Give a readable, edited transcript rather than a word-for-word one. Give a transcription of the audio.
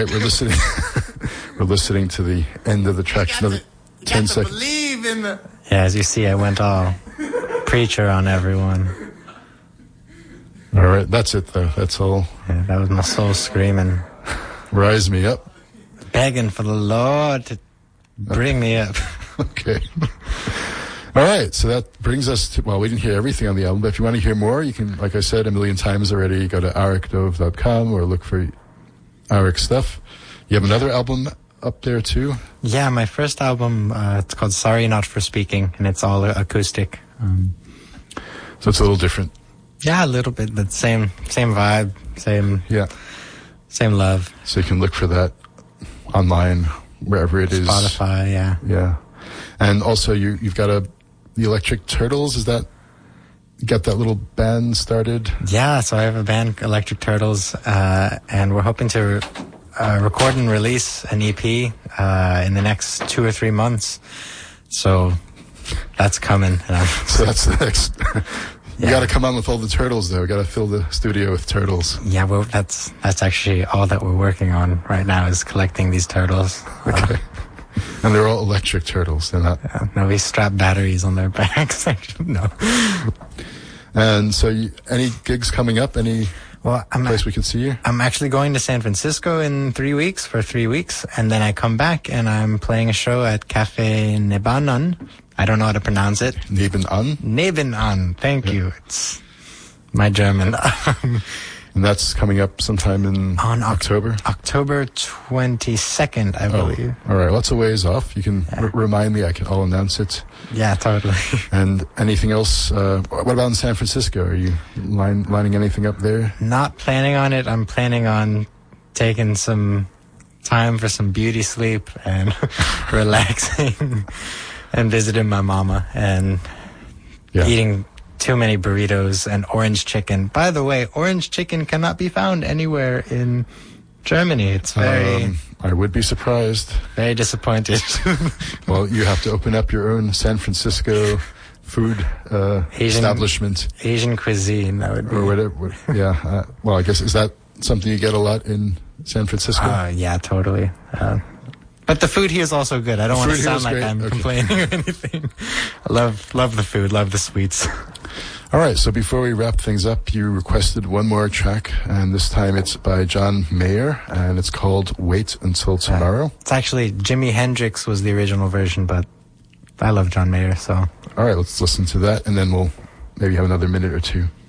right, we're listening. We're listening to the end of the track. Another 10 seconds. Believe in the... Yeah, as you see, I went all preacher on everyone. All right, that's it though. That's all. Yeah, that was my soul screaming. Rise me up. Begging for the Lord to bring me up. Okay. All right, so that brings us to, well, we didn't hear everything on the album, but if you want to hear more, you can, like I said a million times already, go to aricdove.com or look for Aric stuff. You have another album up there too? Yeah, my first album, it's called Sorry Not For Speaking, and it's all acoustic. So it's a little different. Yeah, a little bit, but same vibe, same love. So you can look for that online, wherever it is. Spotify, yeah. Yeah. And also you've got the Electric Turtles, is that, you got that little band started? Yeah, so I have a band, Electric Turtles, and we're hoping to record and release an EP in the next 2 or 3 months. So that's coming. So that's the next... You got to come on with all the turtles, though. Got to fill the studio with turtles. Yeah, well, that's actually all that we're working on right now is collecting these turtles. Okay. And they're all electric turtles. They're not... No, we strap batteries on their backs. No. And so, any gigs coming up? Any place we can see you? I'm actually going to San Francisco in 3 weeks, for 3 weeks. And then I come back and I'm playing a show at Cafe Nebenan. I don't know how to pronounce it. Nebenan? Nebenan. Thank you. It's my German. And that's coming up sometime in October? October 22nd, I believe. All right. Lots of ways off. You can remind me. I'll announce it. Yeah, totally. And anything else? What about in San Francisco? Are you lining anything up there? Not planning on it. I'm planning on taking some time for some beauty sleep and relaxing. And visiting my mama and eating too many burritos and orange chicken. By the way, orange chicken cannot be found anywhere in Germany. It's very... I would be surprised. Very disappointed. Well, you have to open up your own San Francisco food establishment. Asian cuisine, that would be... Or whatever. Yeah. Well, I guess, is that something you get a lot in San Francisco? Yeah, totally. But the food here is also good. I don't want to sound like I'm complaining or anything. I love the food, love the sweets. All right, so before we wrap things up, you requested one more track, and this time it's by John Mayer, and it's called Wait Until Tomorrow. It's actually Jimi Hendrix was the original version, but I love John Mayer, so. All right, let's listen to that, and then we'll maybe have another minute or two.